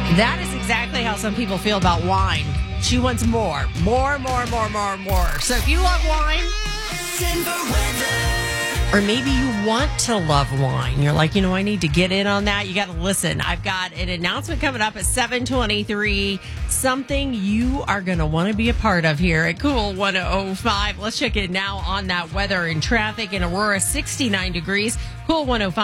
That is exactly how some people feel about wine. She wants more. More. So if you love wine, Denver weather. or maybe you want to love wine, you're like, I need to get in on that. You got to listen. I've got an announcement coming up at 7:23. Something you are going to want to be a part of here at Cool 105. Let's check in now on that weather and traffic in Aurora, 69 degrees. Cool 105.